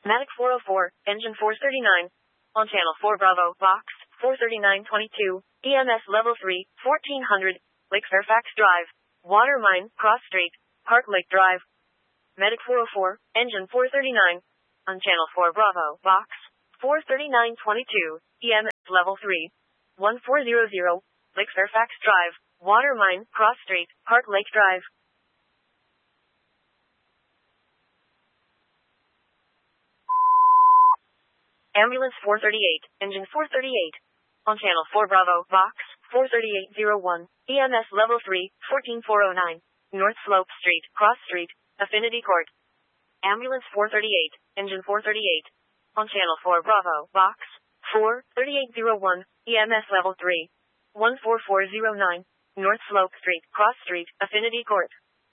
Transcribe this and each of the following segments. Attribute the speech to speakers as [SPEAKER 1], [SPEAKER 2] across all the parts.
[SPEAKER 1] Matic 404, engine 439. On channel 4 Bravo, box 43922, EMS level 3, 1400, Lake Fairfax Drive, Water Mine, Cross Street, Park Lake Drive. Medic 404, engine 439. On channel 4 Bravo, box 43922, EMS level 3, 1400, Lake Fairfax Drive, Water Mine, Cross Street, Park Lake Drive. Ambulance 438, engine 438. On channel 4 Bravo, box 43801, EMS level 3, 14409, North Slope Street, Cross Street, Affinity Court. Ambulance 438, engine 438. On channel 4 Bravo, box 43801, EMS level 3, 14409, North Slope Street, Cross Street, Affinity Court.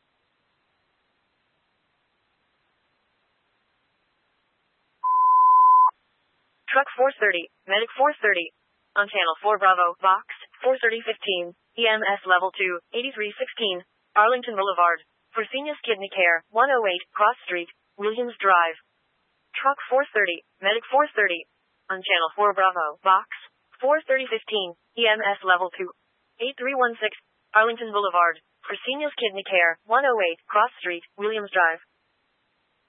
[SPEAKER 1] Truck 430, Medic 430. On channel 4 Bravo, box 43015, EMS level 2, 8316, Arlington Boulevard, Fresenius Kidney Care, 108, Cross Street, Williams Drive. Truck 430, Medic 430. On channel 4 Bravo, box 43015, EMS level 2, 8316, Arlington Boulevard, Fresenius Kidney Care, 108, Cross Street, Williams Drive.